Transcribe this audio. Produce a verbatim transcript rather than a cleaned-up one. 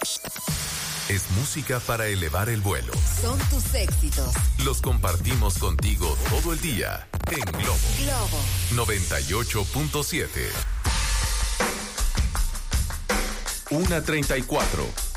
Es música para elevar el vuelo. Son tus éxitos. Los compartimos contigo todo el día en Globo. Globo noventa y ocho punto siete. una treinta y cuatro.